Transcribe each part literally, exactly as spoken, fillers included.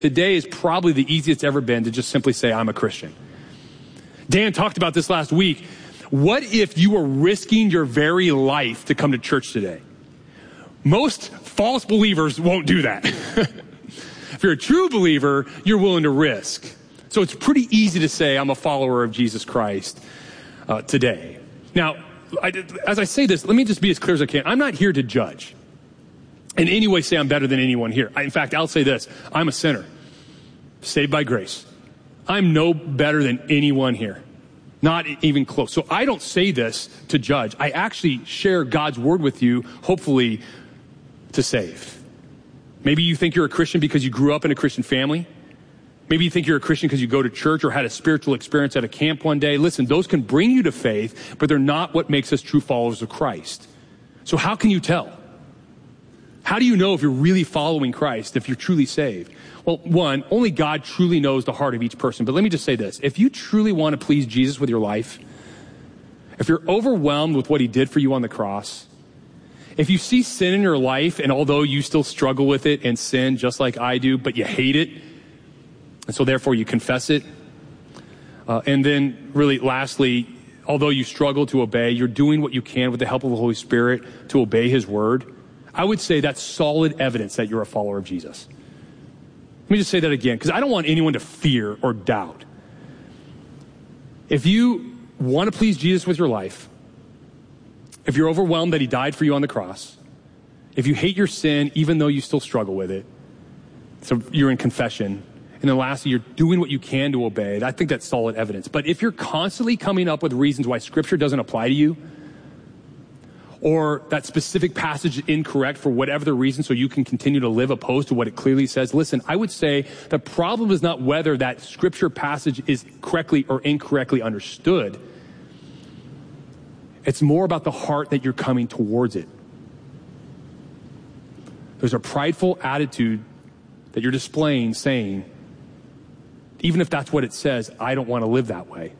Today is probably the easiest it's ever been to just simply say, I'm a Christian. Dan talked about this last week. What if you were risking your very life to come to church today? Most false believers won't do that. If you're a true believer, you're willing to risk. So it's pretty easy to say, I'm a follower of Jesus Christ uh, today. Now, I, as I say this, let me just be as clear as I can. I'm not here to judge. In any way say I'm better than anyone here. I, in fact, I'll say this. I'm a sinner, saved by grace. I'm no better than anyone here. Not even close. So I don't say this to judge. I actually share God's word with you, hopefully to save. Maybe you think you're a Christian because you grew up in a Christian family. Maybe you think you're a Christian because you go to church or had a spiritual experience at a camp one day. Listen, those can bring you to faith, but they're not what makes us true followers of Christ. So how can you tell? How do you know if you're really following Christ, if you're truly saved? Well, one, only God truly knows the heart of each person. But let me just say this. If you truly want to please Jesus with your life, if you're overwhelmed with what he did for you on the cross, if you see sin in your life, and although you still struggle with it and sin just like I do, but you hate it, and so therefore you confess it, uh, and then really lastly, although you struggle to obey, you're doing what you can with the help of the Holy Spirit to obey his word, I would say that's solid evidence that you're a follower of Jesus. Let me just say that again, because I don't want anyone to fear or doubt. If you want to please Jesus with your life, if you're overwhelmed that he died for you on the cross, if you hate your sin even though you still struggle with it, so you're in confession, and then lastly, you're doing what you can to obey, I think that's solid evidence. But if you're constantly coming up with reasons why Scripture doesn't apply to you, or that specific passage is incorrect for whatever the reason so you can continue to live opposed to what it clearly says, listen, I would say the problem is not whether that Scripture passage is correctly or incorrectly understood. It's more about the heart that you're coming towards it. There's a prideful attitude that you're displaying, saying, even if that's what it says, I don't want to live that way.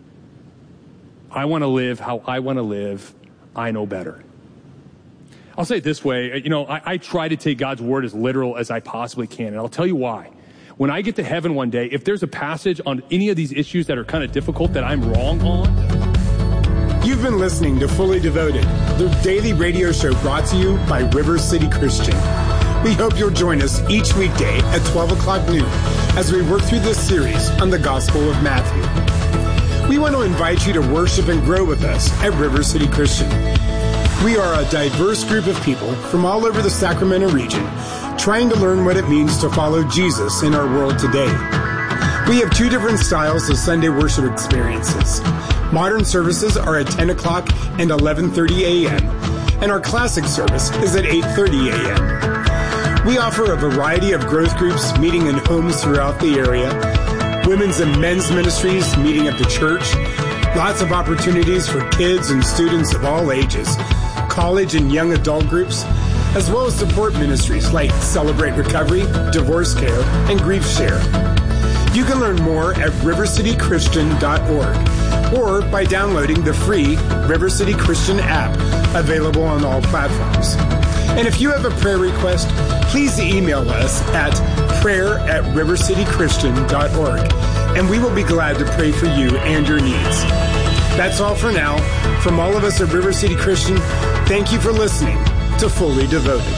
I want to live how I want to live. I know better. I'll say it this way. You know, I, I try to take God's word as literal as I possibly can, and I'll tell you why. When I get to heaven one day, if there's a passage on any of these issues that are kind of difficult that I'm wrong on. You've been listening to Fully Devoted, the daily radio show brought to you by River City Christian. We hope you'll join us each weekday at twelve o'clock noon as we work through this series on the Gospel of Matthew. We want to invite you to worship and grow with us at River City Christian. We are a diverse group of people from all over the Sacramento region trying to learn what it means to follow Jesus in our world today. We have two different styles of Sunday worship experiences. Modern services are at ten o'clock and eleven thirty a.m., and our classic service is at eight thirty a.m. We offer a variety of growth groups meeting in homes throughout the area, women's and men's ministries meeting at the church, lots of opportunities for kids and students of all ages, college and young adult groups, as well as support ministries like Celebrate Recovery, Divorce Care, and Grief Share. You can learn more at river city christian dot org or by downloading the free River City Christian app available on all platforms. And if you have a prayer request, please email us at prayer at river city christian dot org, and we will be glad to pray for you and your needs. That's all for now. From all of us at River City Christian, thank you for listening to Fully Devoted.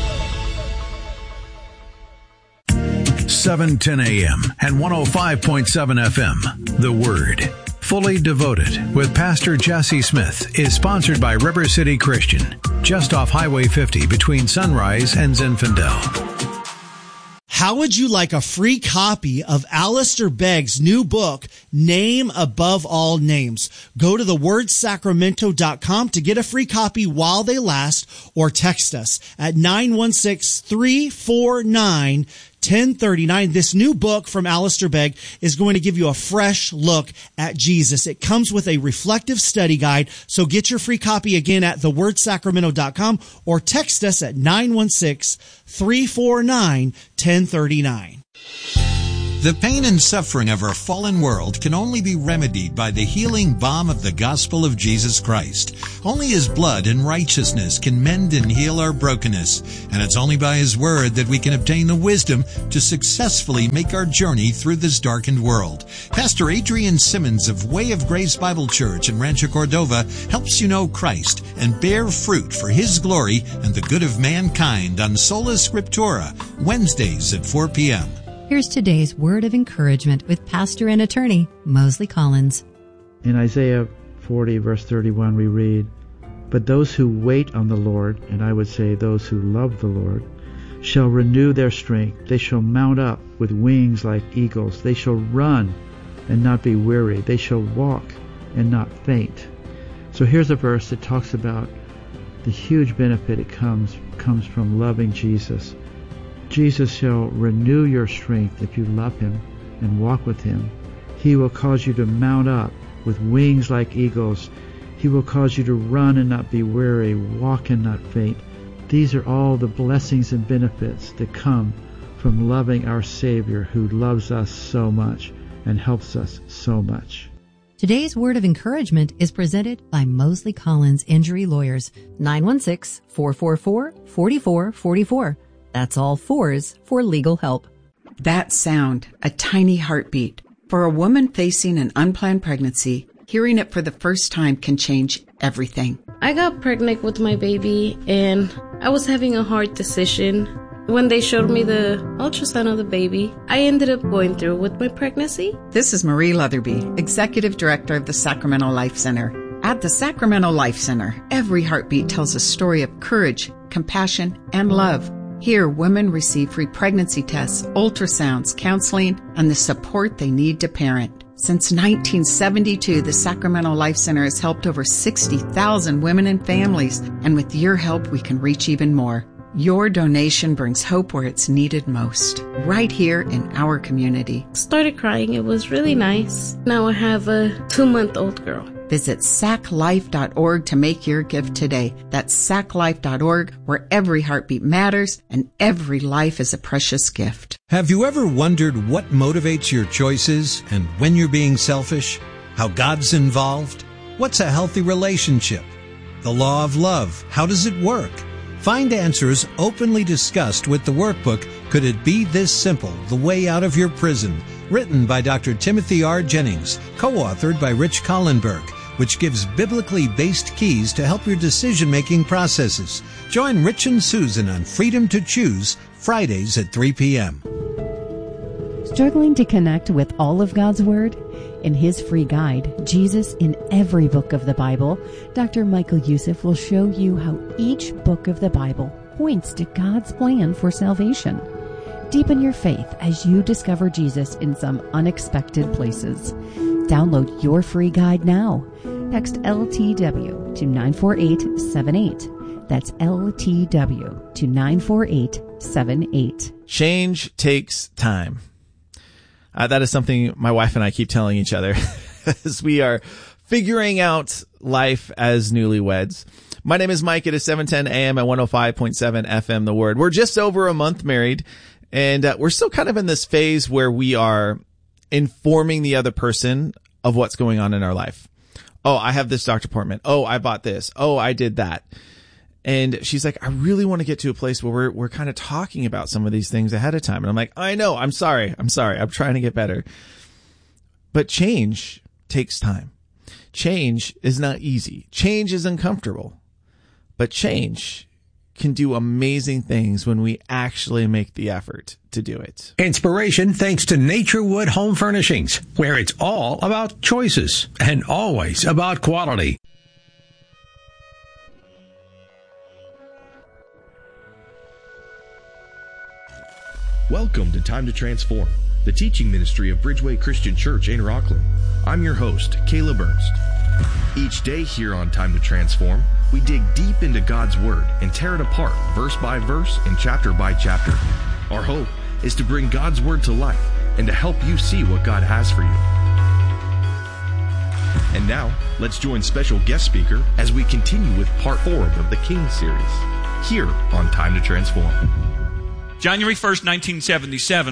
seven ten a.m. and one oh five point seven F M. The Word. Fully Devoted with Pastor Jesse Smith is sponsored by River City Christian, just off Highway fifty between Sunrise and Zinfandel. How would you like a free copy of Alistair Begg's new book, Name Above All Names? Go to the word sacramento dot com to get a free copy while they last, or text us at nine one six, three four nine, ten thirty-nine. This new book from Alistair Begg is going to give you a fresh look at Jesus. It comes with a reflective study guide, so get your free copy again at the word sacramento dot com or text us at nine one six, three four nine, ten thirty-nine. The pain and suffering of our fallen world can only be remedied by the healing balm of the gospel of Jesus Christ. Only His blood and righteousness can mend and heal our brokenness, and it's only by His word that we can obtain the wisdom to successfully make our journey through this darkened world. Pastor Adrian Simmons of Way of Grace Bible Church in Rancho Cordova helps you know Christ and bear fruit for His glory and the good of mankind on Sola Scriptura, Wednesdays at four p.m. Here's today's word of encouragement with pastor and attorney Mosley Collins. In Isaiah forty, verse thirty-one, we read, "But those who wait on the Lord," and I would say those who love the Lord, "shall renew their strength. They shall mount up with wings like eagles. They shall run and not be weary. They shall walk and not faint." So here's a verse that talks about the huge benefit it comes comes from loving Jesus. Jesus shall renew your strength if you love Him and walk with Him. He will cause you to mount up with wings like eagles. He will cause you to run and not be weary, walk and not faint. These are all the blessings and benefits that come from loving our Savior, who loves us so much and helps us so much. Today's word of encouragement is presented by Mosley Collins Injury Lawyers, nine one six, four four four, four four four four. That's all fours for legal help. That sound, a tiny heartbeat. For a woman facing an unplanned pregnancy, hearing it for the first time can change everything. I got pregnant with my baby and I was having a hard decision. When they showed me the ultrasound of the baby, I ended up going through with my pregnancy. This is Marie Leatherby, Executive Director of the Sacramento Life Center. At the Sacramento Life Center, every heartbeat tells a story of courage, compassion, and love. Here, women receive free pregnancy tests, ultrasounds, counseling, and the support they need to parent. Since nineteen seventy-two, the Sacramento Life Center has helped over sixty thousand women and families, and with your help, we can reach even more. Your donation brings hope where it's needed most, right here in our community. Started crying. It was really nice. Now I have a two-month-old girl. Visit sac life dot org to make your gift today. That's sac life dot org, where every heartbeat matters and every life is a precious gift. Have you ever wondered what motivates your choices and when you're being selfish? How God's involved? What's a healthy relationship? The law of love, how does it work? Find answers openly discussed with the workbook, Could It Be This Simple? The Way Out of Your Prison, written by Doctor Timothy R. Jennings, co-authored by Rich Collenberg, which gives biblically based keys to help your decision-making processes. Join Rich and Susan on Freedom to Choose, Fridays at three p.m. Struggling to connect with all of God's Word? In his free guide, Jesus in Every Book of the Bible, Doctor Michael Youssef will show you how each book of the Bible points to God's plan for salvation. Deepen your faith as you discover Jesus in some unexpected places. Download your free guide now. Text L T W to nine four eight seven eight. That's L T W to nine four eight seven eight. Change takes time. Uh, that is something my wife and I keep telling each other as we are figuring out life as newlyweds. My name is Mike. It is seven ten a.m. at one oh five point seven F M The Word. We're just over a month married, and uh, we're still kind of in this phase where we are informing the other person of what's going on in our life. Oh, I have this doctor appointment. Oh, I bought this. Oh, I did that. And she's like, I really want to get to a place where we're, we're kind of talking about some of these things ahead of time. And I'm like, I know, I'm sorry. I'm sorry. I'm trying to get better. But change takes time. Change is not easy. Change is uncomfortable, but change can do amazing things when we actually make the effort to do it. Inspiration thanks to Naturewood Home Furnishings, where it's all about choices and always about quality. Welcome to Time to Transform, the teaching ministry of Bridgeway Christian Church in Rockland. I'm your host, Caleb Ernst. Each day here on Time to Transform, we dig deep into God's Word and tear it apart verse by verse and chapter by chapter. Our hope is to bring God's Word to life and to help you see what God has for you. And now, let's join special guest speaker as we continue with part four of the King series, here on Time to Transform. January first, nineteen seventy-seven,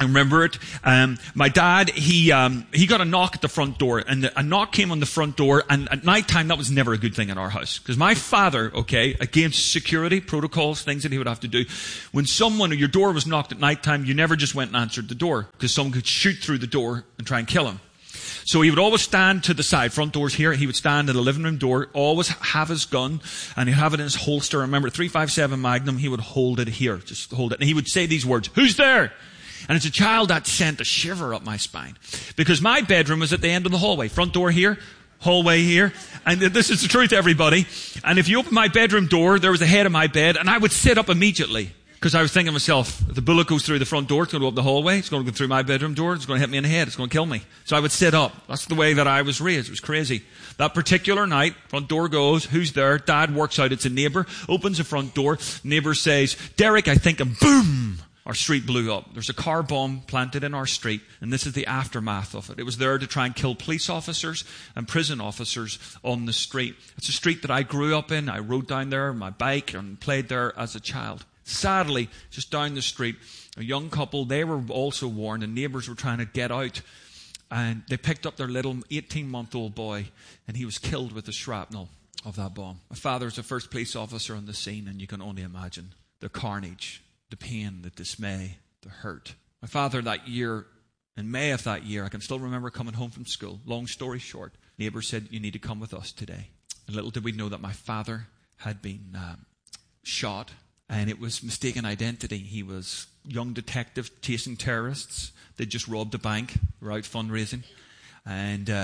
I remember it. Um, my dad, he um, he got a knock at the front door, and the, a knock came on the front door, and at night time, that was never a good thing in our house. Because my father, okay, against security protocols, things that he would have to do, when someone, or your door was knocked at night time, you never just went and answered the door, because someone could shoot through the door and try and kill him. So he would always stand to the side, front door's here, he would stand at the living room door, always have his gun, and he'd have it in his holster. I remember, three fifty-seven Magnum, he would hold it here, just hold it, and he would say these words, "Who's there?" And as a child, that sent a shiver up my spine. Because my bedroom was at the end of the hallway. Front door here, hallway here. And this is the truth, everybody. And if you open my bedroom door, there was the head of my bed, and I would sit up immediately. Because I was thinking to myself, if the bullet goes through the front door, it's going to go up the hallway, it's going to go through my bedroom door, it's going to hit me in the head, it's going to kill me. So I would sit up. That's the way that I was raised. It was crazy. That particular night, front door goes, who's there? Dad works out, it's a neighbor, opens the front door, neighbor says, "Derek, I think," and boom! Our street blew up. There's a car bomb planted in our street, and this is the aftermath of it. It was there to try and kill police officers and prison officers on the street. It's a street that I grew up in. I rode down there on my bike and played there as a child. Sadly, just down the street, a young couple, they were also warned, and neighbors were trying to get out, and they picked up their little eighteen-month-old boy, and he was killed with the shrapnel of that bomb. My father was the first police officer on the scene, and you can only imagine the carnage, the pain, the dismay, the hurt. My father that year, in May of that year, I can still remember coming home from school. Long story short, neighbor said, "You need to come with us today." And little did we know that my father had been um, shot, and it was mistaken identity. He was a young detective chasing terrorists. They just robbed a bank. They were out fundraising. And uh,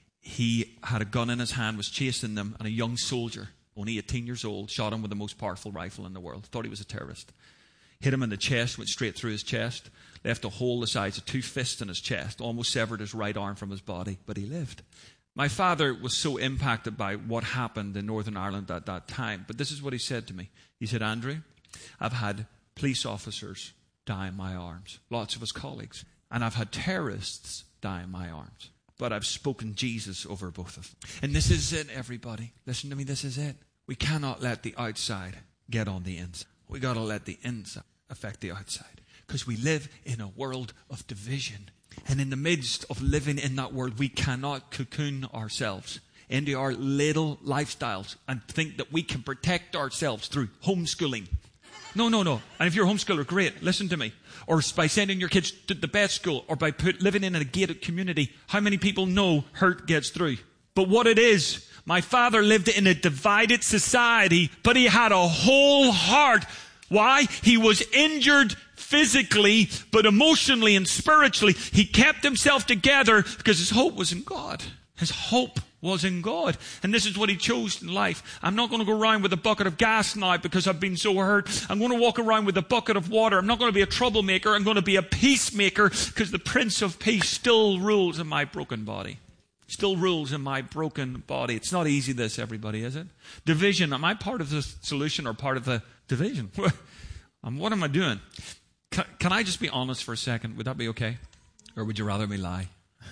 he had a gun in his hand, was chasing them, and a young soldier, only eighteen years old, shot him with the most powerful rifle in the world. Thought he was a terrorist. Hit him in the chest, went straight through his chest, left a hole the size of two fists in his chest, almost severed his right arm from his body, but he lived. My father was so impacted by what happened in Northern Ireland at that time, but this is what he said to me. He said, "Andrew, I've had police officers die in my arms, lots of his colleagues, and I've had terrorists die in my arms, but I've spoken Jesus over both of them." And this is it, everybody. Listen to me, this is it. We cannot let the outside get on the inside. We got to let the inside affect the outside, because we live in a world of division, and in the midst of living in that world, we cannot cocoon ourselves into our little lifestyles and think that we can protect ourselves through homeschooling. No, no, no. And if you're a homeschooler, great. Listen to me. Or by sending your kids to the best school, or by put, living in a gated community. How many people know hurt gets through? But what it is, my father lived in a divided society, but he had a whole heart. Why? He was injured physically, but emotionally and spiritually. He kept himself together because his hope was in God. His hope was in God. And this is what he chose in life. I'm not going to go around with a bucket of gas now because I've been so hurt. I'm going to walk around with a bucket of water. I'm not going to be a troublemaker. I'm going to be a peacemaker, because the Prince of Peace still rules in my broken body. Still rules in my broken body. It's not easy, this, everybody, is it? Division. Am I part of the solution or part of the division? um, what am I doing? Can, can I just be honest for a second? Would that be okay? Or would you rather me lie?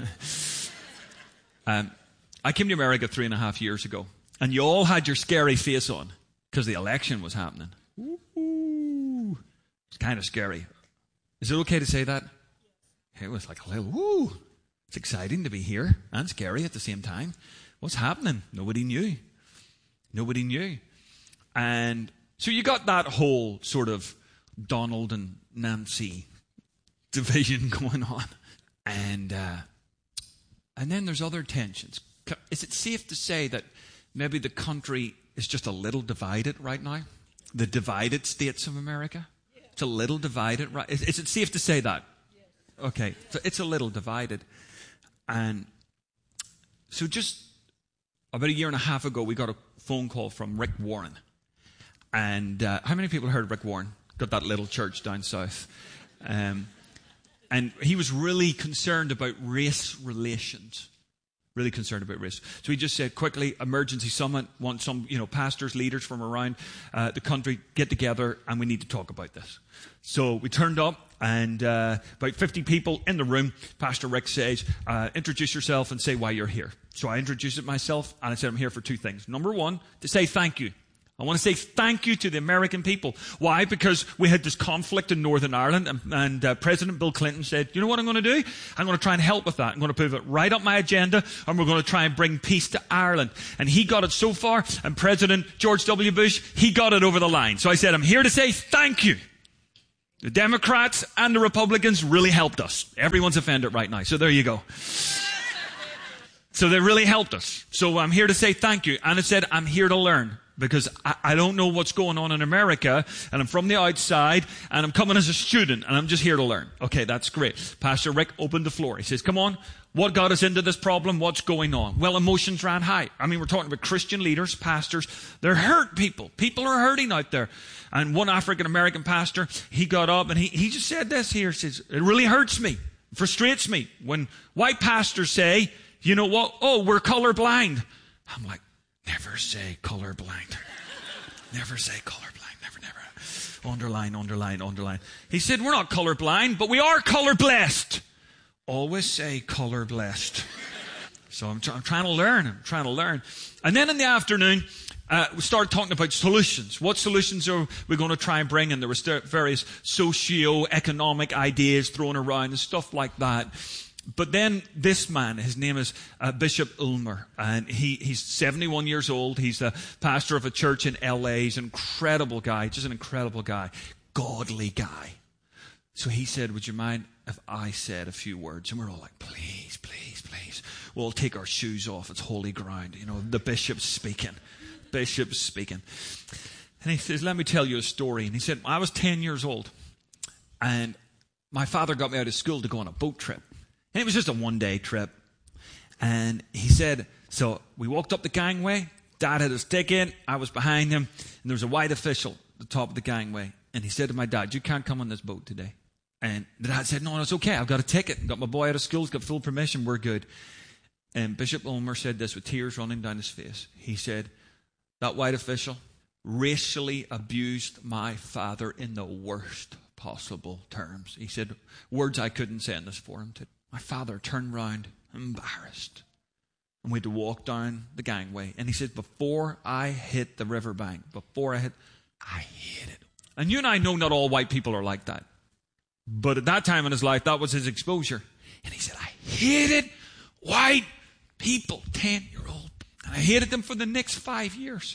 um, I came to America three and a half years ago, and you all had your scary face on because the election was happening. Ooh, it's kind of scary. Is it okay to say that? It was like a little, woo. It's exciting to be here and scary at the same time. What's happening? Nobody knew. Nobody knew. And so you got that whole sort of Donald and Nancy division going on. And uh, and then there's other tensions. Is it safe to say that maybe the country is just a little divided right now? The divided states of America? Yeah. It's a little divided, right? Is, is it safe to say that? Yes. Okay, so it's a little divided. And so just about a year and a half ago, we got a phone call from Rick Warren. And uh, how many people heard of Rick Warren? Got that little church down south. Um, and he was really concerned about race relations. Really concerned about race. So he just said, quickly, emergency summit, want some, you know, pastors, leaders from around uh, the country, get together, and we need to talk about this. So we turned up, and uh, about fifty people in the room. Pastor Rick says, uh, introduce yourself and say why you're here. So I introduced myself, and I said, I'm here for two things. Number one, to say thank you. I want to say thank you to the American people. Why? Because we had this conflict in Northern Ireland, and, and uh, President Bill Clinton said, you know what I'm going to do? I'm going to try and help with that. I'm going to put it right up my agenda, and we're going to try and bring peace to Ireland. And he got it so far, and President George W. Bush, he got it over the line. So I said, I'm here to say thank you. The Democrats and the Republicans really helped us. Everyone's offended right now, so there you go. So they really helped us. So I'm here to say thank you. And I said, I'm here to learn. Because I, I don't know what's going on in America, and I'm from the outside, and I'm coming as a student, and I'm just here to learn. Okay, that's great. Pastor Rick opened the floor. He says, come on, what got us into this problem? What's going on? Well, emotions ran high. I mean, we're talking about Christian leaders, pastors. They're hurt people. People are hurting out there. And one African-American pastor, he got up, and he, he just said this here. He says, it really hurts me, frustrates me when white pastors say, you know what? Oh, we're colorblind. I'm like, never say colorblind. Never say colorblind. Never, never. Underline, underline, underline. He said, we're not colorblind, but we are color blessed. Always say color blessed. So I'm, tr- I'm trying to learn. I'm trying to learn. And then in the afternoon, uh, we started talking about solutions. What solutions are we going to try and bring? And there were st- various socio-economic ideas thrown around and stuff like that. But then this man, his name is uh, Bishop Ulmer, and he, he's seventy-one years old. He's a pastor of a church in L A. He's an incredible guy, just an incredible guy, godly guy. So he said, would you mind if I said a few words? And we're all like, please, please, please. We'll take our shoes off. It's holy ground. You know, the bishop's speaking. Bishop's speaking. And he says, let me tell you a story. And he said, I was ten years old, and my father got me out of school to go on a boat trip. And it was just a one-day trip. And he said, so we walked up the gangway. Dad had his ticket. I was behind him. And there was a white official at the top of the gangway. And he said to my dad, you can't come on this boat today. And the dad said, no, no, it's okay. I've got a ticket. Got my boy out of school. He's got full permission. We're good. And Bishop Ulmer said this with tears running down his face. He said, that white official racially abused my father in the worst possible terms. He said, words I couldn't say in this forum today. My father turned round, embarrassed, and we had to walk down the gangway. And he said, before I hit the riverbank, before I hit, I hit it. And you and I know not all white people are like that. But at that time in his life, that was his exposure. And he said, I hated white people, ten-year-old. And I hated them for the next five years.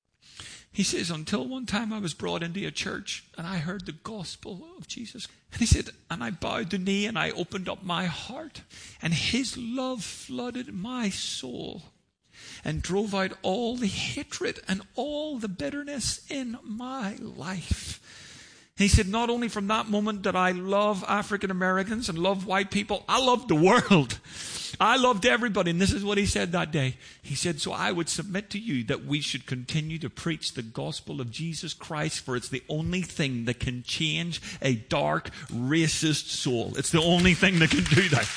He says, until one time I was brought into a church and I heard the gospel of Jesus. And he said, and I bowed the knee and I opened up my heart. And his love flooded my soul and drove out all the hatred and all the bitterness in my life. He said, not only from that moment did I love African Americans and love white people, I loved the world. I loved everybody. And this is what he said that day. He said, so I would submit to you that we should continue to preach the gospel of Jesus Christ, for it's the only thing that can change a dark, racist soul. It's the only thing that can do that.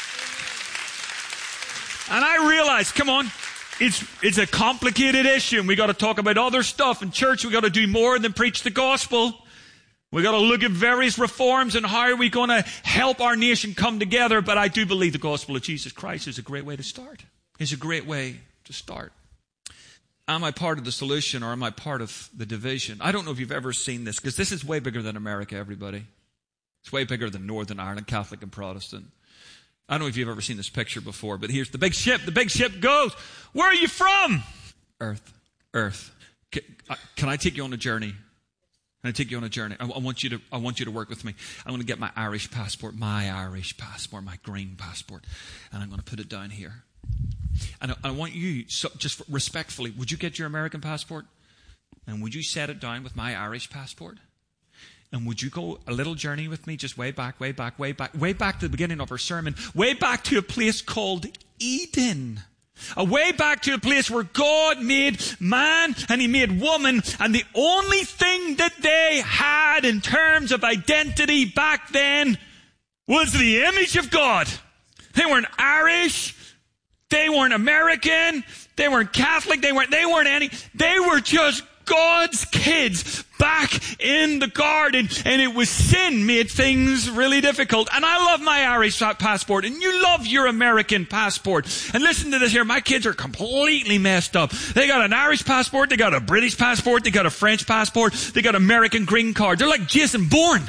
And I realized, come on, it's, it's a complicated issue, and we got to talk about other stuff. In church, we got to do more than preach the gospel. We got to look at various reforms and how are we going to help our nation come together. But I do believe the gospel of Jesus Christ is a great way to start. It's a great way to start. Am I part of the solution or am I part of the division? I don't know if you've ever seen this, because this is way bigger than America, everybody. It's way bigger than Northern Ireland, Catholic and Protestant. I don't know if you've ever seen this picture before, but here's the big ship. The big ship goes. Where are you from? Earth. Earth. Can, can I take you on a journey? Can I take you on a journey? I, I want you to. I want you to work with me. I'm going to get my Irish passport, my Irish passport, my green passport, and I'm going to put it down here. And I, I want you, so just respectfully, would you get your American passport, and would you set it down with my Irish passport, and would you go a little journey with me, just way back, way back, way back, way back to the beginning of our sermon, way back to a place called Eden. A way back to a place where God made man and he made woman, and the only thing that they had in terms of identity back then was the image of God. They weren't Irish, they weren't American, they weren't Catholic, they weren't, they weren't any, they were just God's kids back in the garden, and it was sin made things really difficult. And I love my Irish passport, and you love your American passport. And listen to this here, my kids are completely messed up. They got an Irish passport, they got a British passport, they got a French passport, they got American green card. They're like Jason Bourne.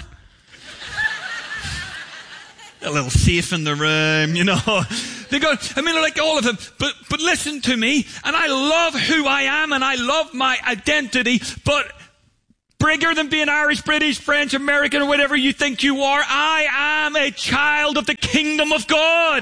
A little safe in the room, you know. They go, I mean, like all of them. But, but listen to me, and I love who I am, and I love my identity, but bigger than being Irish, British, French, American, or whatever you think you are, I am a child of the kingdom of God.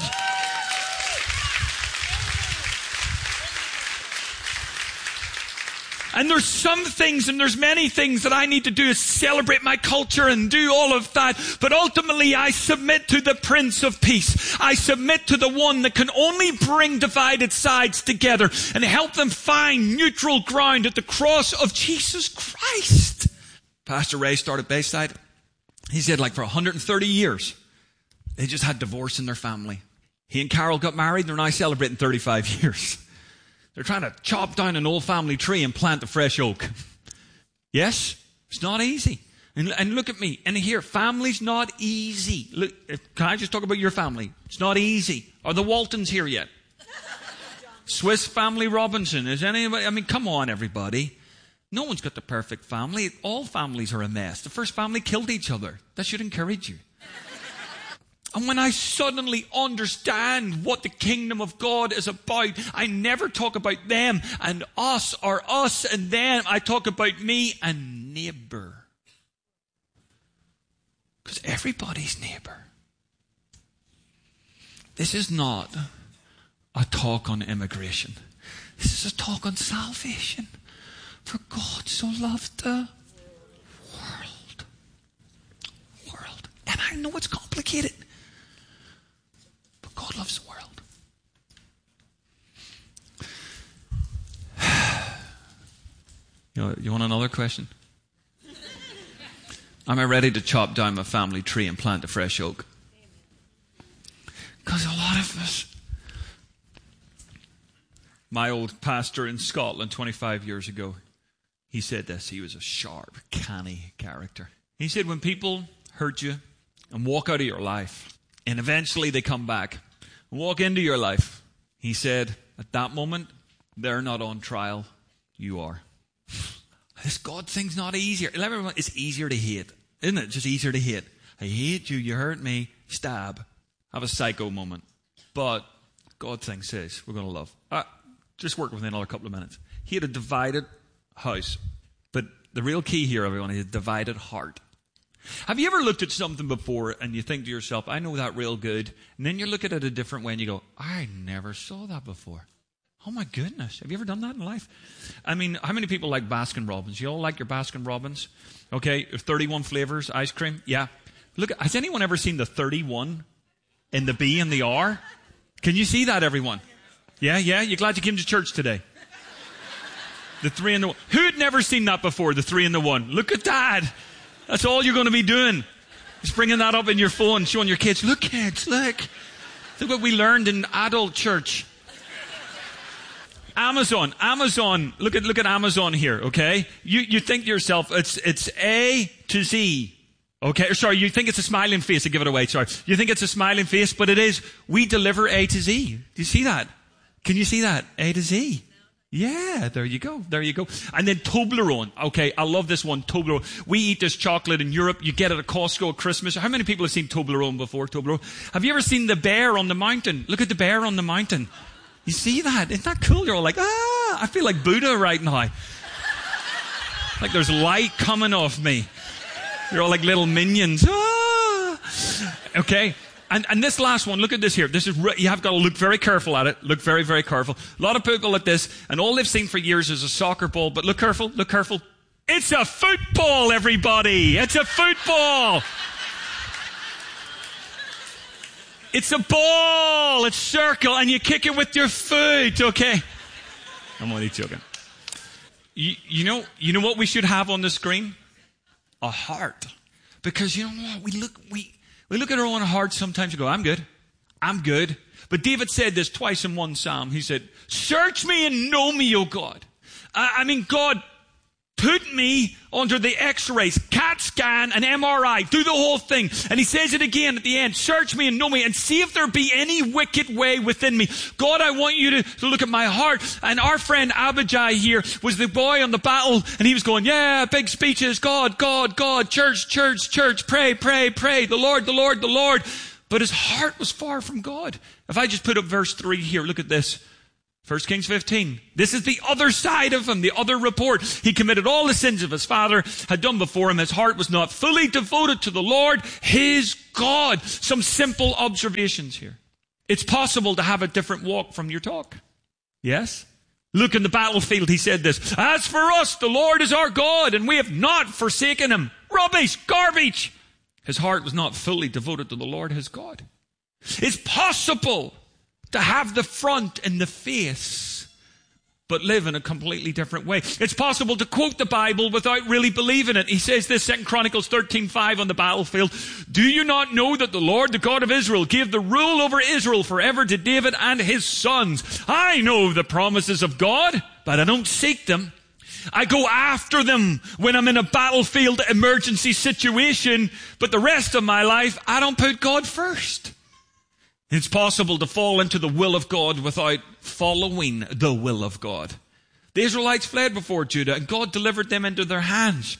And there's some things, and there's many things that I need to do is celebrate my culture and do all of that. But ultimately, I submit to the Prince of Peace. I submit to the one that can only bring divided sides together and help them find neutral ground at the cross of Jesus Christ. Pastor Ray started Bayside. He said, like, for one hundred thirty years, they just had divorce in their family. He and Carol got married. They're now celebrating thirty-five years. They're trying to chop down an old family tree and plant a fresh oak. Yes, it's not easy. And, and look at me. And here, family's not easy. Look, if, can I just talk about your family? It's not easy. Are the Waltons here yet? Swiss Family Robinson. Is anybody? I mean, come on, everybody. No one's got the perfect family. All families are a mess. The first family killed each other. That should encourage you. And when I suddenly understand what the kingdom of God is about, I never talk about them and us or us and them. I talk about me and neighbor. Because everybody's neighbor. This is not a talk on immigration. This is a talk on salvation. For God so loved the world. World. And I know it's complicated. God loves the world. You know, you want another question? Am I ready to chop down my family tree and plant a fresh oak? Because a lot of us... My old pastor in Scotland twenty-five years ago, he said this. He was a sharp, canny character. He said, when people hurt you and walk out of your life, and eventually they come back and walk into your life, he said, at that moment, they're not on trial. You are. This God thing's not easier. It's easier to hate. Isn't it? Just easier to hate. I hate you. You hurt me. Stab. Have a psycho moment. But God thing says we're going to love. Uh, just work with me another couple of minutes. He had a divided house. But the real key here, everyone, is a divided heart. Have you ever looked at something before and you think to yourself, I know that real good, and then you look at it a different way and you go, I never saw that before. Oh my goodness. Have you ever done that in life? I mean, how many people like Baskin Robbins? You all like your Baskin Robbins? Okay, thirty-one flavors, ice cream? Yeah. Look, has anyone ever seen the thirty-one in the B and the R? Can you see that, everyone? Yeah, yeah? You glad you came to church today? The three and the one. Who had never seen that before, the three and the one? Look at that. That's all you're going to be doing. Just bringing that up in your phone, showing your kids, look kids, look. Look what we learned in adult church. Amazon, Amazon, look at, look at Amazon here, okay? You, you think to yourself, it's, it's A to Z. Okay, sorry, you think it's a smiling face, I give it away, sorry. You think it's a smiling face, but it is, we deliver A to Z. Do you see that? Can you see that? A to Z. Yeah, there you go. There you go. And then Toblerone. Okay, I love this one, Toblerone. We eat this chocolate in Europe. You get it at Costco at Christmas. How many people have seen Toblerone before, Toblerone? Have you ever seen the bear on the mountain? Look at the bear on the mountain. You see that? Isn't that cool? You're all like, ah, I feel like Buddha right now. Like there's light coming off me. You're all like little minions. Ah. Okay. And, and this last one, look at this here. This is, you have got to look very careful at it. Look very, very careful. A lot of people at this, and all they've seen for years is a soccer ball, but look careful, look careful. It's a football, everybody. It's a football. It's a ball. It's circle, and you kick it with your foot, okay? I'm only joking. You, you know, you know what we should have on the screen? A heart. Because you know what? We look, we, We look at our own hearts sometimes and go, I'm good. I'm good. But David said this twice in one psalm. He said, search me and know me, O God. I, I mean, God, Put me under the x-rays, CAT scan, and M R I. Do the whole thing. And he says it again at the end. Search me and know me and see if there be any wicked way within me. God, I want you to, to look at my heart. And our friend Abijah here was the boy on the battle, and he was going, yeah, big speeches, God, God, God, church, church, church, pray, pray, pray, the Lord, the Lord, the Lord. But his heart was far from God. If I just put up verse three here, look at this. First Kings fifteen. This is the other side of him, the other report. He committed all the sins of his father had done before him. His heart was not fully devoted to the Lord, his God. Some simple observations here. It's possible to have a different walk from your talk. Yes? Look, in the battlefield, he said this. As for us, the Lord is our God, and we have not forsaken him. Rubbish, garbage. His heart was not fully devoted to the Lord, his God. It's possible to have the front and the face, but live in a completely different way. It's possible to quote the Bible without really believing it. He says this, Second Chronicles thirteen five on the battlefield. Do you not know that the Lord, the God of Israel, gave the rule over Israel forever to David and his sons? I know the promises of God, but I don't seek them. I go after them when I'm in a battlefield emergency situation, but the rest of my life, I don't put God first. It's possible to fall into the will of God without following the will of God. The Israelites fled before Judah, and God delivered them into their hands.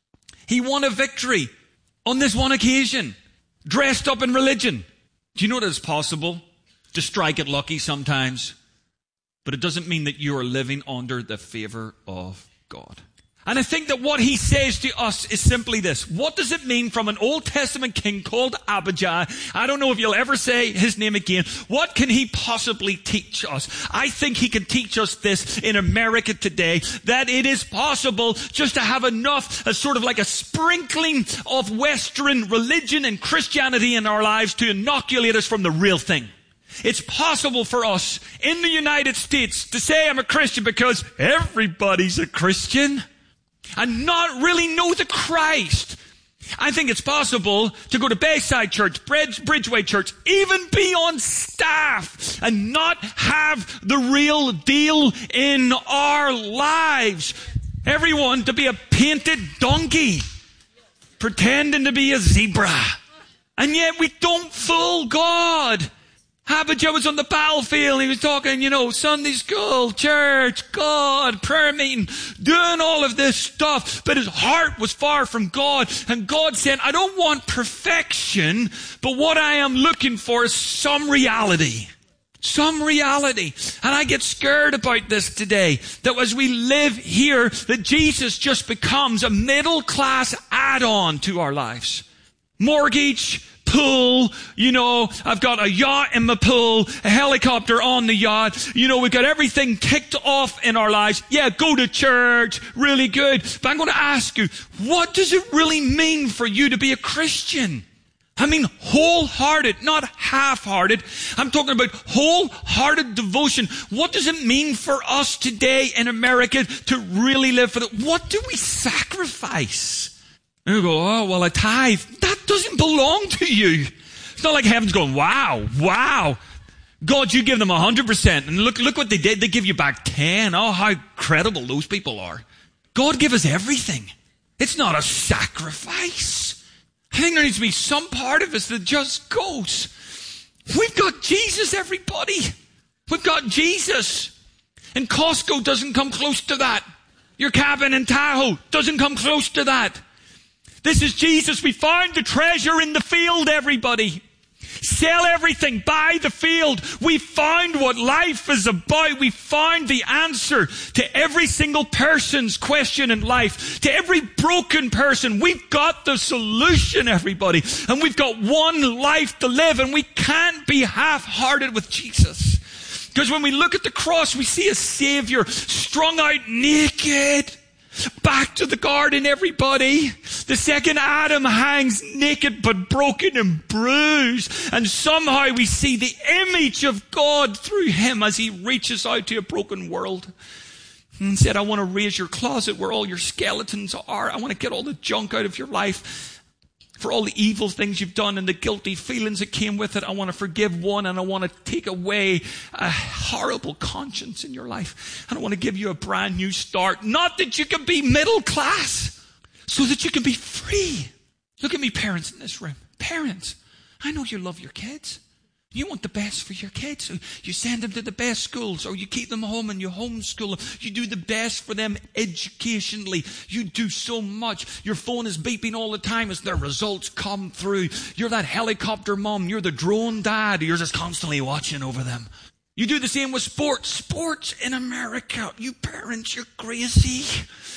He won a victory on this one occasion, dressed up in religion. Do you know that it's possible to strike it lucky sometimes? But it doesn't mean that you are living under the favor of God. And I think that what he says to us is simply this. What does it mean from an Old Testament king called Abijah? I don't know if you'll ever say his name again. What can he possibly teach us? I think he can teach us this in America today, that it is possible just to have enough, a sort of like a sprinkling of Western religion and Christianity in our lives to inoculate us from the real thing. It's possible for us in the United States to say I'm a Christian because everybody's a Christian, and not really know the Christ. I think it's possible to go to Bayside Church, Bridge, Bridgeway Church, even be on staff and not have the real deal in our lives. Everyone to be a painted donkey, pretending to be a zebra. And yet we don't fool God. Abijah was on the battlefield. He was talking, you know, Sunday school, church, God, prayer meeting, doing all of this stuff. But his heart was far from God. And God said, I don't want perfection, but what I am looking for is some reality. Some reality. And I get scared about this today, that as we live here, that Jesus just becomes a middle class add-on to our lives. Mortgage, pool, you know, I've got a yacht in my pool, a helicopter on the yacht, you know, we've got everything ticked off in our lives. Yeah, go to church, really good. But I'm going to ask you, what does it really mean for you to be a Christian? I mean, wholehearted, not half-hearted. I'm talking about wholehearted devotion. What does it mean for us today in America to really live for that? What do we sacrifice? And you go, oh, well, a tithe, that doesn't belong to you. It's not like heaven's going, wow, wow. God, you give them one hundred percent. And look, look what they did. They give you back ten. Oh, how credible those people are. God give us everything. It's not a sacrifice. I think there needs to be some part of us that just goes. We've got Jesus, everybody. We've got Jesus. And Costco doesn't come close to that. Your cabin in Tahoe doesn't come close to that. This is Jesus. We found the treasure in the field, everybody. Sell everything. Buy the field. We found what life is about. We found the answer to every single person's question in life. To every broken person. We've got the solution, everybody. And we've got one life to live. And we can't be half-hearted with Jesus. Because when we look at the cross, we see a Savior strung out naked. Back to the garden, everybody. The second Adam hangs naked but broken and bruised. And somehow we see the image of God through him as he reaches out to a broken world. And said, I want to raise your closet where all your skeletons are. I want to get all the junk out of your life. for all the evil things you've done and the guilty feelings that came with it. I want to forgive one, and I want to take away a horrible conscience in your life. And I want to give you a brand new start. Not that you can be middle class, so that you can be free. Look at me, parents in this room. Parents, I know you love your kids. You want the best for your kids. So you send them to the best schools, or you keep them home and you homeschool them. You do the best for them educationally. You do so much. Your phone is beeping all the time as their results come through. You're that helicopter mom. You're the drone dad. You're just constantly watching over them. You do the same with sports. Sports in America. You parents, you're crazy.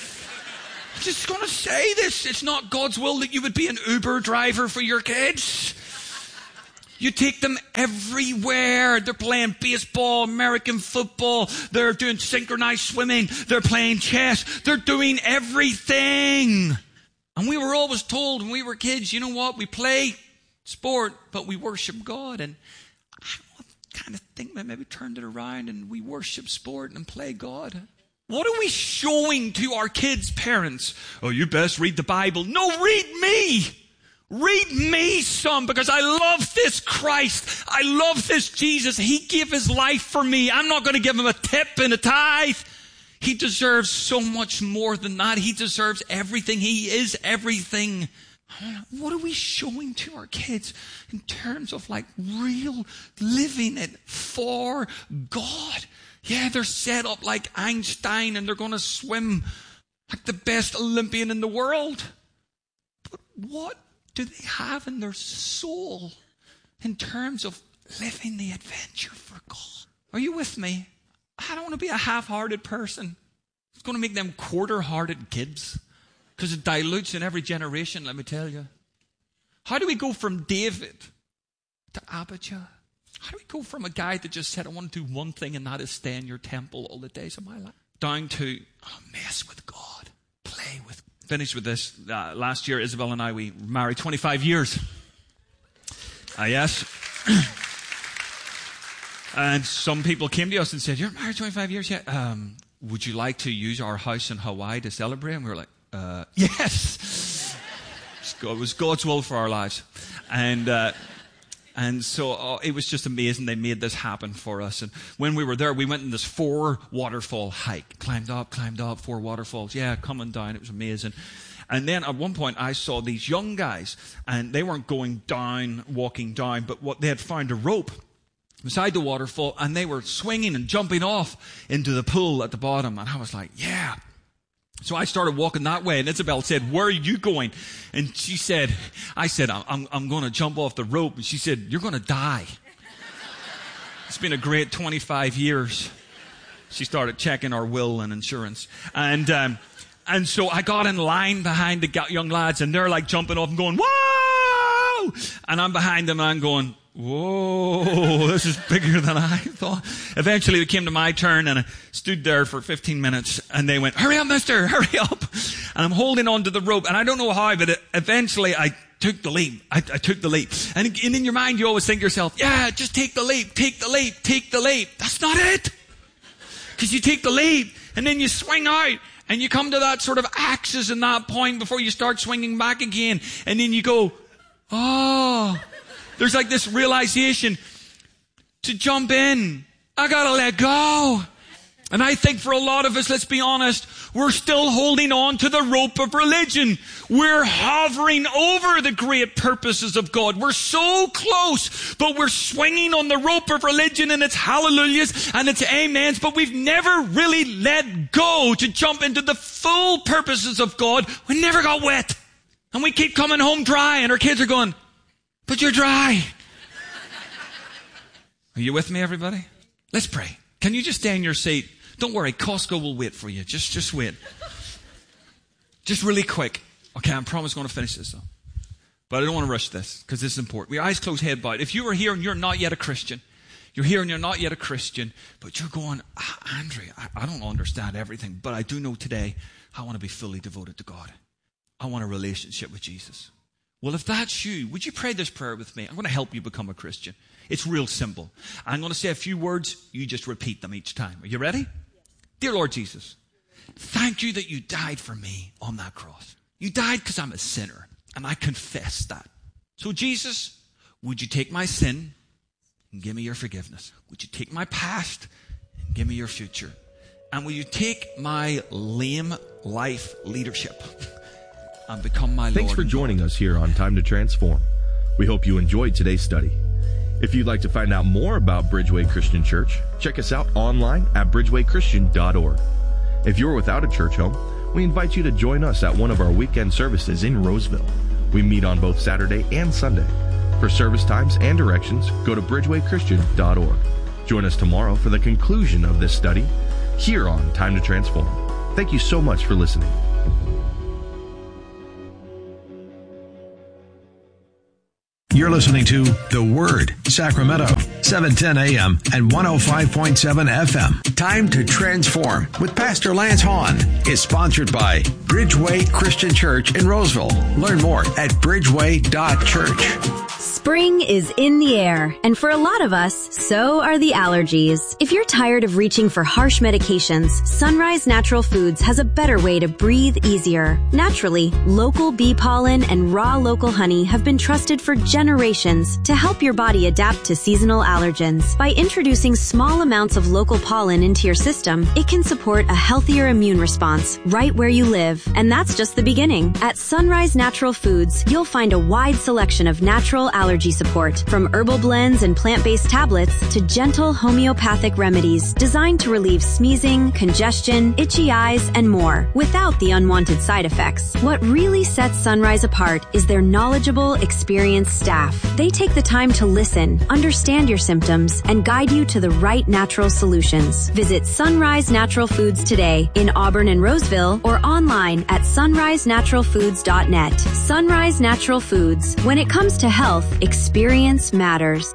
I'm just going to say this. It's not God's will that you would be an Uber driver for your kids. You take them everywhere. They're playing baseball, American football. They're doing synchronized swimming. They're playing chess. They're doing everything. And we were always told when we were kids, you know what? We play sport, but we worship God. And I kind of think that maybe turned it around and we worship sport and play God. What are we showing to our kids' parents? Oh, you best read the Bible. No, read me. Read me some, because I love this Christ. I love this Jesus. He gave his life for me. I'm not going to give him a tip and a tithe. He deserves so much more than that. He deserves everything. He is everything. What are we showing to our kids in terms of like real living it for God? Yeah, they're set up like Einstein and they're going to swim like the best Olympian in the world. But what do they have in their soul in terms of living the adventure for God? Are you with me? I don't want to be a half-hearted person. It's going to make them quarter-hearted kids because it dilutes in every generation, let me tell you. How do we go from David to Abijah? How do we go from a guy that just said, I want to do one thing and that is stay in your temple all the days of my life, down to oh, mess with God, play with God? Finished with this. Uh, last year, Isabel and I, we married twenty-five years. Ah, uh, yes. And some people came to us and said, you're married twenty-five years yet? Um, would you like to use our house in Hawaii to celebrate? And we were like, uh, yes. It was God's will for our lives. And, uh, And so uh, it was just amazing. They made this happen for us. And when we were there, we went in this four waterfall hike. Climbed up, climbed up, four waterfalls. Yeah, coming down. It was amazing. And then at one point I saw these young guys, and they weren't going down, walking down, but what they had found a rope beside the waterfall, and they were swinging and jumping off into the pool at the bottom. And I was like, yeah. So I started walking that way, and Isabel said, where are you going? And she said, I said, I'm, I'm going to jump off the rope. And she said, you're going to die. It's been a great twenty-five years. She started checking our will and insurance. And, um, and so I got in line behind the young lads, and they're like jumping off and going, whoa! And I'm behind them, and I'm going, whoa, this is bigger than I thought. Eventually it came to my turn, and I stood there for fifteen minutes, and they went, hurry up, mister, hurry up. And I'm holding on to the rope, and I don't know how, but it, eventually I took the leap. I, I took the leap. And, and in your mind, you always think to yourself, yeah, just take the leap, take the leap, take the leap. That's not it. Because you take the leap, and then you swing out, and you come to that sort of axis in that point before you start swinging back again. And then you go, oh... There's like this realization to jump in. I gotta let go. And I think for a lot of us, let's be honest, we're still holding on to the rope of religion. We're hovering over the great purposes of God. We're so close, but we're swinging on the rope of religion, and it's hallelujahs and it's amens, but we've never really let go to jump into the full purposes of God. We never got wet. And we keep coming home dry, and our kids are going, but you're dry. Are you with me, everybody? Let's pray. Can you just stay in your seat? Don't worry, Costco will wait for you. Just, just wait. Just really quick. Okay, I promise I'm going to finish this though. But I don't want to rush this because this is important. With your eyes closed, head bowed. If you are here and you're not yet a Christian, you're here and you're not yet a Christian, but you're going, ah, Andre, I, I don't understand everything, but I do know today I want to be fully devoted to God. I want a relationship with Jesus. Well, if that's you, would you pray this prayer with me? I'm going to help you become a Christian. It's real simple. I'm going to say a few words. You just repeat them each time. Are you ready? Yes. Dear Lord Jesus, thank you that you died for me on that cross. You died because I'm a sinner. And I confessed that. So Jesus, would you take my sin and give me your forgiveness? Would you take my past and give me your future? And will you take my lame life leadership and become my Lord? Thanks for joining us here on Time to Transform. We hope you enjoyed today's study. If you'd like to find out more about Bridgeway Christian Church, check us out online at bridgeway christian dot org. If you're without a church home, we invite you to join us at one of our weekend services in Roseville. We meet on both Saturday and Sunday. For service times and directions, go to bridgeway christian dot org. Join us tomorrow for the conclusion of this study here on Time to Transform. Thank you so much for listening. You're listening to The Word, Sacramento, seven ten a.m. and one oh five point seven F M. Time to Transform with Pastor Lance Hahn is sponsored by Bridgeway Christian Church in Roseville. Learn more at bridgeway dot church. Spring is in the air, and for a lot of us, so are the allergies. If you're tired of reaching for harsh medications, Sunrise Natural Foods has a better way to breathe easier. Naturally, local bee pollen and raw local honey have been trusted for generations to help your body adapt to seasonal allergens. By introducing small amounts of local pollen into your system, it can support a healthier immune response right where you live. And that's just the beginning. At Sunrise Natural Foods, you'll find a wide selection of natural allergy support, from herbal blends and plant-based tablets to gentle homeopathic remedies designed to relieve sneezing, congestion, itchy eyes, and more without the unwanted side effects. What really sets Sunrise apart is their knowledgeable, experienced staff. They take the time to listen, understand your symptoms, and guide you to the right natural solutions. Visit Sunrise Natural Foods today in Auburn and Roseville, or online at sunrise natural foods dot net. Sunrise Natural Foods. When it comes to health, experience matters.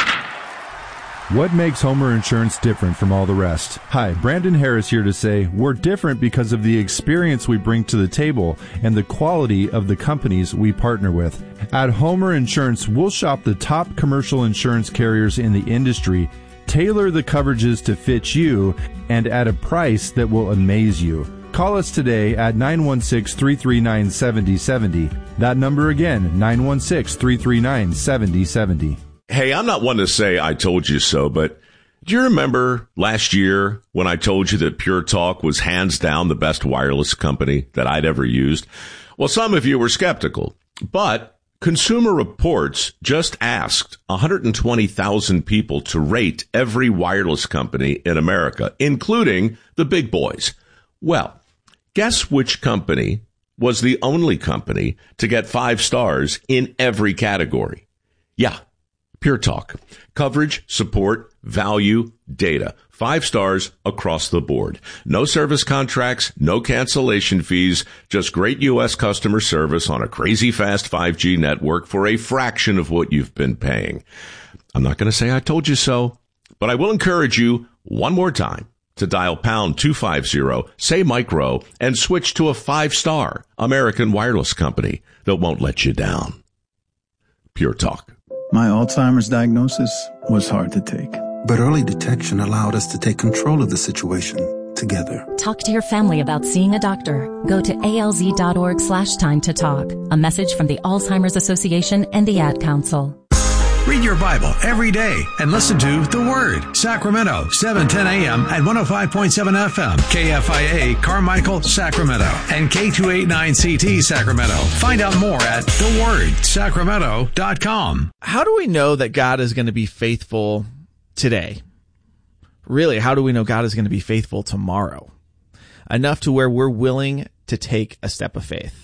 What makes Homer Insurance different from all the rest? Hi, Brandon Harris here to say we're different because of the experience we bring to the table and the quality of the companies we partner with. At Homer Insurance, we'll shop the top commercial insurance carriers in the industry, tailor the coverages to fit you, and at a price that will amaze you. Call us today at nine one six, three three nine, seven zero seven zero. That number again, nine one six, three three nine, seven zero seven zero. Hey, I'm not one to say I told you so, but do you remember last year when I told you that Pure Talk was hands down the best wireless company that I'd ever used? Well, some of you were skeptical, but Consumer Reports just asked one hundred twenty thousand people to rate every wireless company in America, including the big boys. Well, guess which company was the only company to get five stars in every category? Yeah, Pure Talk. Coverage, support, value, data. Five stars across the board. No service contracts, no cancellation fees, just great U S customer service on a crazy fast five G network for a fraction of what you've been paying. I'm not going to say I told you so, but I will encourage you one more time to dial pound two fifty, say micro, and switch to a five-star American wireless company that won't let you down. Pure Talk. My Alzheimer's diagnosis was hard to take. But early detection allowed us to take control of the situation together. Talk to your family about seeing a doctor. Go to alz.org slash time to talk. A message from the Alzheimer's Association and the Ad Council. Read your Bible every day and listen to The Word, Sacramento, seven ten a.m. and one oh five point seven F M, K F I A, Carmichael, Sacramento, and K two eighty-nine C T, Sacramento. Find out more at the word sacramento dot com. How do we know that God is going to be faithful today? Really, how do we know God is going to be faithful tomorrow? Enough to where we're willing to take a step of faith.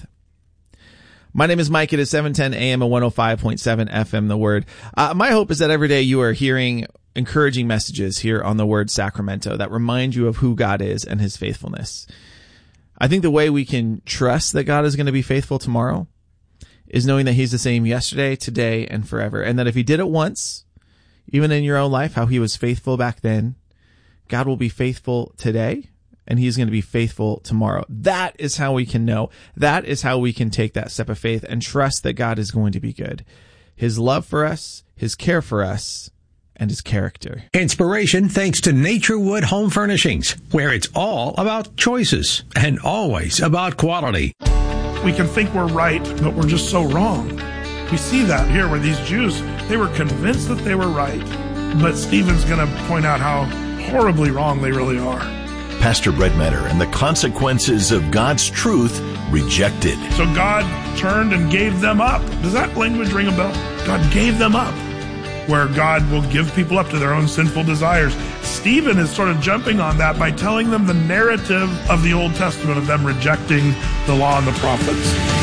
My name is Mike. It is seven ten a.m. and one oh five point seven F M, The Word. Uh, my hope is that every day you are hearing encouraging messages here on The Word Sacramento that remind you of who God is and his faithfulness. I think the way we can trust that God is going to be faithful tomorrow is knowing that he's the same yesterday, today, and forever. And that if he did it once, even in your own life, how he was faithful back then, God will be faithful today. And he's going to be faithful tomorrow. That is how we can know. That is how we can take that step of faith and trust that God is going to be good. His love for us, his care for us, and his character. Inspiration thanks to Naturewood Home Furnishings, where it's all about choices and always about quality. we can think we're right, but we're just so wrong. We see that here where these Jews, they were convinced that they were right, but Stephen's going to point out how horribly wrong they really are. Pastor Brett Metter and the consequences of God's truth rejected. So God turned and gave them up. Does that language ring a bell? God gave them up, where God will give people up to their own sinful desires. Stephen is sort of jumping on that by telling them the narrative of the Old Testament of them rejecting the law and the prophets.